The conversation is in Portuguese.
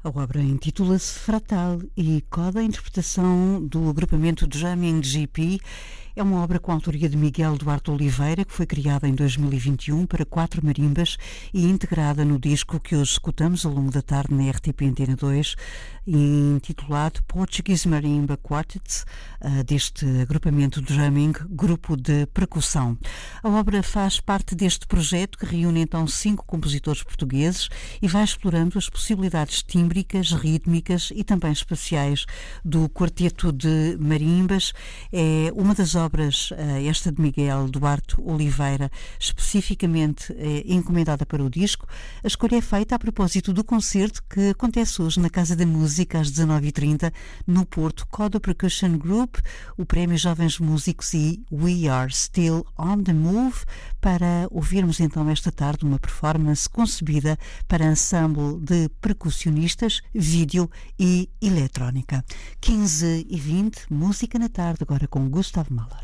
A obra intitula-se Fratal e coda a interpretação do agrupamento Drumming GP. É uma obra com a autoria de Miguel Duarte Oliveira, que foi criada em 2021 para 4 marimbas e integrada no disco que hoje escutamos ao longo da tarde na RTP Antena 2, intitulado Portuguese Marimba Quartet, deste agrupamento Drumming, grupo de percussão. A obra faz parte deste projeto que reúne então 5 compositores portugueses e vai explorando as possibilidades tímbricas, rítmicas e também espaciais do quarteto de marimbas. É uma das obras, esta de Miguel Duarte Oliveira, especificamente encomendada para o disco. A escolha é feita a propósito do concerto que acontece hoje na Casa da Música às 19h30 no Porto, Coda Percussion Group, o Prémio Jovens Músicos e We Are Still on the Move, para ouvirmos então esta tarde uma performance concebida para ensemble de percussionistas, vídeo e eletrónica. 15h20, música na tarde, agora com Gustavo Mahler.